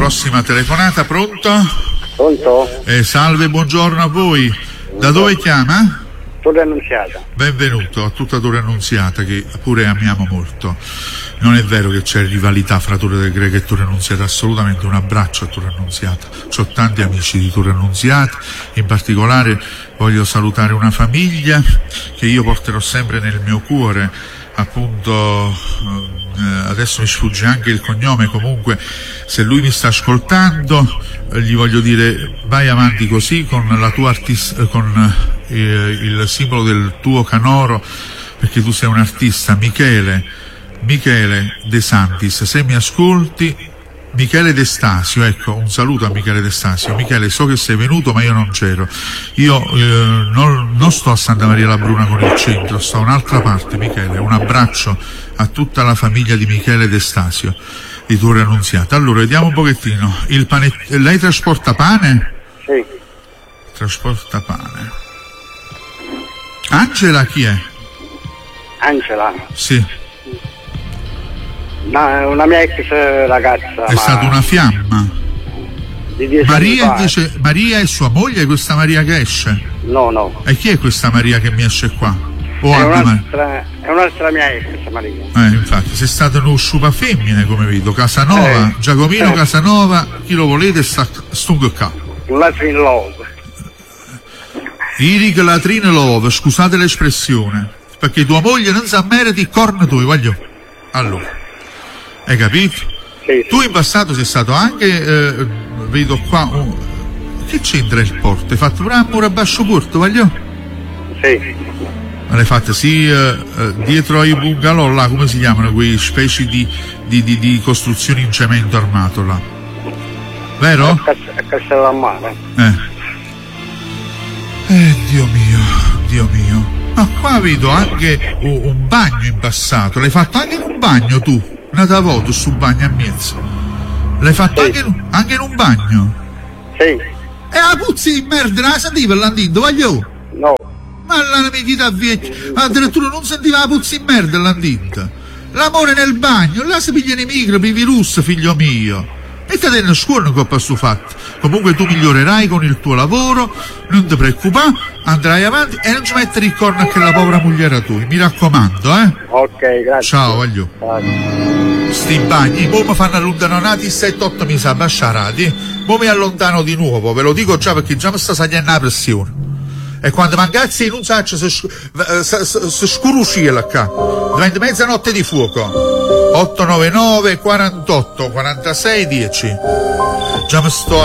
prossima telefonata. Pronto? Pronto? Salve, buongiorno a voi. Da dove chiama? Torre Annunziata. Benvenuto a tutta Torre Annunziata, che pure amiamo molto. Non è vero che c'è rivalità fra Torre del Greco e Torre Annunziata, assolutamente. Un abbraccio a Torre Annunziata. C'ho tanti amici di Torre Annunziata, in particolare voglio salutare una famiglia che io porterò sempre nel mio cuore, appunto. Adesso mi sfugge anche il cognome, comunque se lui mi sta ascoltando gli voglio dire: vai avanti così con la tua con il simbolo del tuo canoro, perché tu sei un artista. Michele De Santis, se mi ascolti, Michele De Stasio, ecco, un saluto a Michele De Stasio. Michele, so che sei venuto ma io non c'ero, io non sto a Santa Maria la Bruna con il centro, sto a un'altra parte. Michele, un abbraccio a tutta la famiglia di Michele De Stasio di Torre Annunziata. Allora, vediamo un pochettino, lei trasporta pane? Sì. Trasporta pane. Angela chi è? Angela? Sì. Una mia ex ragazza. È stata una fiamma. Di 10 Maria anni invece, Maria è sua moglie, questa Maria che esce? No. E chi è questa Maria che mi esce qua? È un'altra mia ex, Maria. Infatti, sei stato uno sciupa femmine, come vedo. Casanova, Giacomino Casanova, chi lo volete sta stungo qua. Latrin Love. Iric Latrin Love, scusate l'espressione, perché tua moglie non sa meriti i corni tuoi, voglio. Allora, hai capito? Sì. Tu in passato sei stato anche, vedo qua, che c'entra il porto? Hai fatto pure un muro a basso porto, voglio? Sì. Ma l'hai fatta dietro ai bungalow là, come si chiamano quei specie di costruzioni in cemento armato là, vero? A Castellammare. Dio mio, ma qua vedo anche un bagno in passato. L'hai fatto anche in un bagno tu? Una volta su bagno a mezzo l'hai fatto? Sì. anche in un bagno? Sì. E la puzza di merda la sentiva l'andito, voglio? No. Ma la vita vecchia, addirittura non sentiva la puzza di merda l'andito. L'amore nel bagno, là si pigliano i microbi, i virus, figlio mio. Mettate in scuola che ho fatto. Comunque tu migliorerai con il tuo lavoro, non ti preoccupare, andrai avanti e non ci mettere il corno a che la povera moglie tua, mi raccomando, Ok, grazie. Ciao, voglio. Sti bagni, mo mi fanno allontanati 7-8 mi sa basciarati, mo mi allontano di nuovo, ve lo dico già perché già mi sta salendo la pressione. E quando mancazzi non saccio si scuruscila qua, diventa mezzanotte di fuoco. 899 48 46 10. Già mi sto